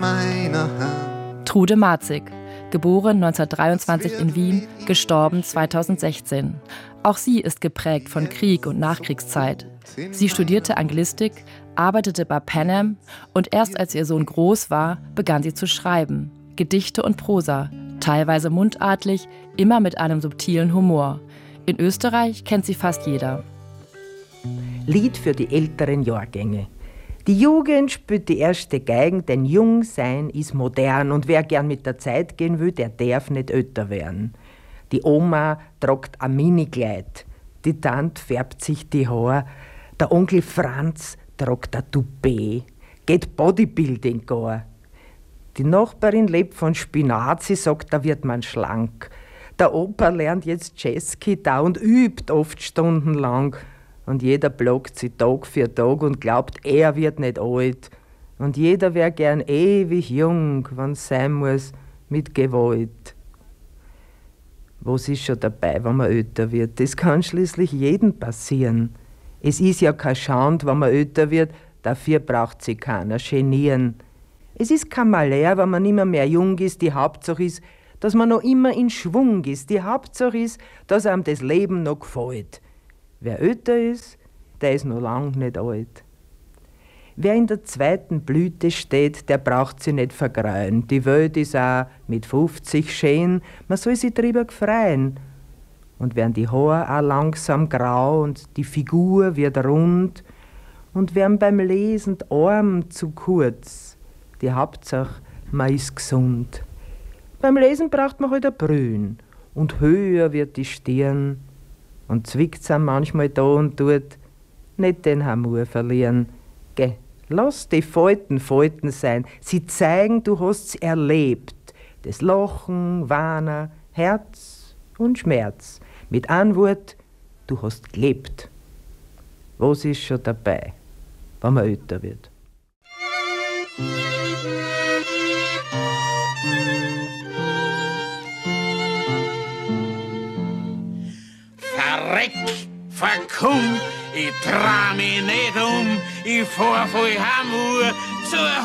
meiner Hand. Trude Marzig, geboren 1923 in Wien, gestorben 2016. Auch sie ist geprägt von Krieg und Nachkriegszeit. Sie studierte Anglistik, arbeitete bei Pan Am und erst als ihr Sohn groß war, begann sie zu schreiben. Gedichte und Prosa, teilweise mundartlich, immer mit einem subtilen Humor. In Österreich kennt sie fast jeder. Lied für die älteren Jahrgänge. Die Jugend spielt die erste Geigen, denn Jungsein ist modern und wer gern mit der Zeit gehen will, der darf nicht älter werden. Die Oma tragt ein Minikleid, die Tante färbt sich die Haare, der Onkel Franz tragt ein Toupet, geht Bodybuilding gar. Die Nachbarin lebt von Spinat, sie sagt, da wird man schlank. Der Opa lernt jetzt Jazzgitarre und übt oft stundenlang. Und jeder blockt sie Tag für Tag und glaubt, er wird nicht alt. Und jeder wär gern ewig jung, wenn's sein muss, mit Gewalt. Was ist schon dabei, wenn man älter wird? Das kann schließlich jedem passieren. Es ist ja kein Schand, wenn man älter wird, dafür braucht sich keiner genieren. Es ist kein Malheur, wenn man immer mehr jung ist, die Hauptsache ist, dass man noch immer in Schwung ist. Die Hauptsache ist, dass einem das Leben noch gefällt. Wer älter ist, der ist noch lang nicht alt. Wer in der zweiten Blüte steht, der braucht sich nicht vergreuen. Die Welt ist auch mit 50 schön, man soll sich drüber gefreien. Und werden die Haare auch langsam grau und die Figur wird rund und werden beim Lesen die Arme zu kurz. Die Hauptsache, man ist gesund. Beim Lesen braucht man halt ein Brühen und höher wird die Stirn. Und zwickt's einem manchmal da und dort, nicht den Humor verlieren. Geh, lass die Falten Falten sein, sie zeigen, du hast's erlebt. Das Lachen, Warnen, Herz und Schmerz. Mit einem Wort, du hast gelebt. Was ist schon dabei, wenn man älter wird? Verreck, verkumm, ich dreh mich nicht um, ich fahr voll Hamur zur